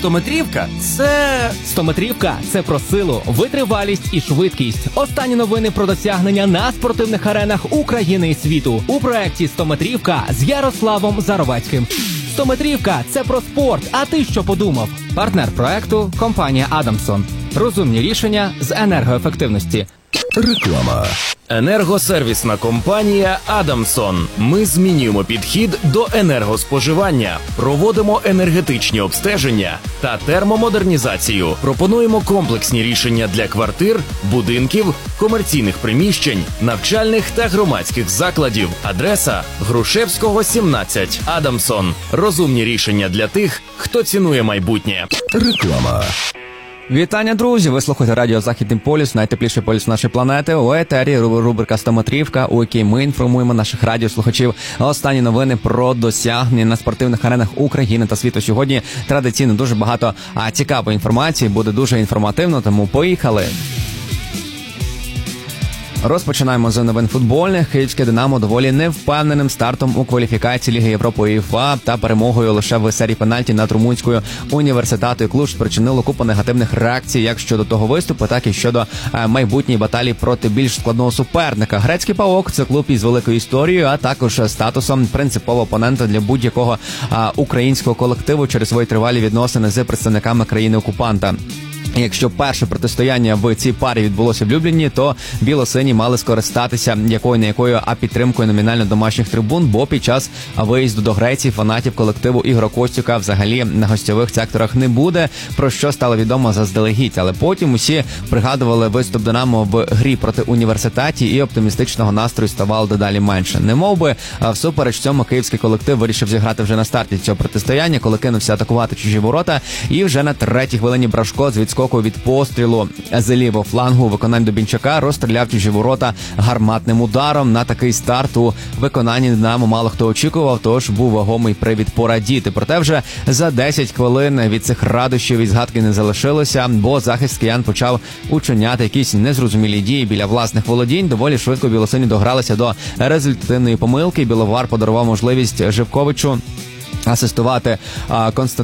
стометрівка – це... Стометрівка – це про силу, витривалість і швидкість. Останні новини про досягнення на спортивних аренах України і світу. У проєкті «Стометрівка» з Ярославом Заровецьким. Стометрівка – це про спорт, а ти що подумав? Партнер проекту – компанія «Адамсон». Розумні рішення з енергоефективності. Реклама. Енергосервісна компанія «Адамсон». Ми змінюємо підхід до енергоспоживання, проводимо енергетичні обстеження та термомодернізацію. Пропонуємо комплексні рішення для квартир, будинків, комерційних приміщень, навчальних та громадських закладів. Адреса – Грушевського, 17. «Адамсон». Розумні рішення для тих, хто цінує майбутнє. Реклама. Вітання, друзі! Ви слухаєте радіо «Західний полюс», найтепліший полюс нашої планети. У етері рубрика «Стометрівка», у якій ми інформуємо наших радіослухачів останні новини про досягнення на спортивних аренах України та світу. Сьогодні традиційно дуже багато цікавої інформації, буде дуже інформативно, тому поїхали! Розпочинаємо з новин футбольних. Київське «Динамо» доволі невпевненим стартом у кваліфікації Ліги Європи УЄФА та перемогою лише в серії пенальті над румунською Університатою Клуж спричинило купу негативних реакцій як щодо того виступу, так і щодо майбутньої баталії проти більш складного суперника. Грецький «ПАОК» – це клуб із великою історією, а також статусом принципового опонента для будь-якого українського колективу через свої тривалі відносини з представниками країни-окупанта. Якщо перше протистояння в цій парі відбулося в Любліні, то білосині мали скористатися якою-не-якою, а підтримкою номінально домашніх трибун, бо під час виїзду до Греції фанатів колективу Ігоря Костюка взагалі на гостьових секторах не буде, про що стало відомо заздалегідь. Але потім усі пригадували виступ «Динамо» в грі проти Університаті, і оптимістичного настрою ставало дедалі менше. Немовби всупереч цьому київський колектив вирішив зіграти вже на старті цього протистояння, коли кинувся атакувати чужі ворота, і вже на третій хвилині Брашко з відскоку від пострілу з лівого флангу виконань Дубінчака розстріляв чужі ворота гарматним ударом. На такий старт у виконанні «Динамо» мало хто очікував, тож був вагомий привід порадіти. Проте вже за 10 хвилин від цих радощів і згадки не залишилося, бо захист киян почав учиняти якісь незрозумілі дії біля власних володінь. Доволі швидко білосині догралися до результативної помилки. Біловар подарував можливість Живковичу асистувати